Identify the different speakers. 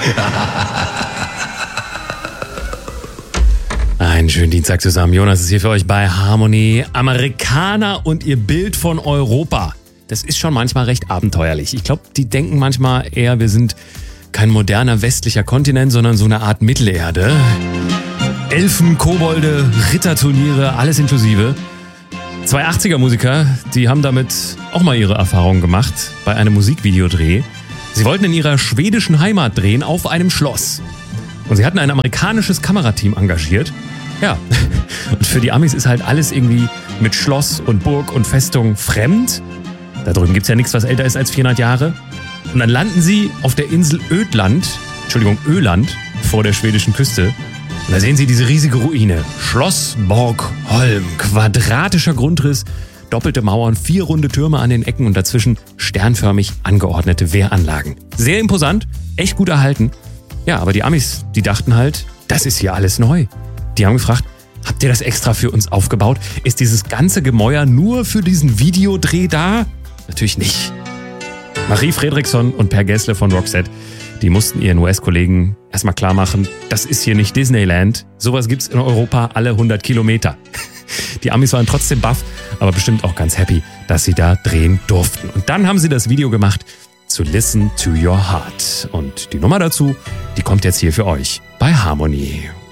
Speaker 1: Einen schönen Dienstag zusammen. Jonas ist hier für euch bei Harmony. Amerikaner und ihr Bild von Europa. Das ist schon manchmal recht abenteuerlich. Ich glaube, die denken manchmal eher, wir sind kein moderner westlicher Kontinent, sondern so eine Art Mittelerde. Elfen, Kobolde, Ritterturniere, alles inklusive. Zwei 80er-Musiker, die haben damit auch mal ihre Erfahrungen gemacht bei einem Musikvideodreh. Sie wollten in ihrer schwedischen Heimat drehen auf einem Schloss. Und sie hatten ein amerikanisches Kamerateam engagiert. Ja, und für die Amis ist halt alles irgendwie mit Schloss und Burg und Festung fremd. Da drüben gibt's ja nichts, was älter ist als 400 Jahre. Und dann landen sie auf der Insel Öland vor der schwedischen Küste. Und da sehen sie diese riesige Ruine. Schloss Borgholm, quadratischer Grundriss, doppelte Mauern, 4 runde Türme an den Ecken und dazwischen sternförmig angeordnete Wehranlagen. Sehr imposant, echt gut erhalten. Ja, aber die Amis, die dachten halt, das ist hier alles neu. Die haben gefragt, habt ihr das extra für uns aufgebaut? Ist dieses ganze Gemäuer nur für diesen Videodreh da? Natürlich nicht. Marie Fredriksson und Per Gessle von Roxette, die mussten ihren US-Kollegen erstmal klar machen, das ist hier nicht Disneyland. Sowas gibt's in Europa alle 100 Kilometer. Die Amis waren trotzdem baff, aber bestimmt auch ganz happy, dass sie da drehen durften. Und dann haben sie das Video gemacht zu Listen to Your Heart. Und die Nummer dazu, die kommt jetzt hier für euch bei Harmony.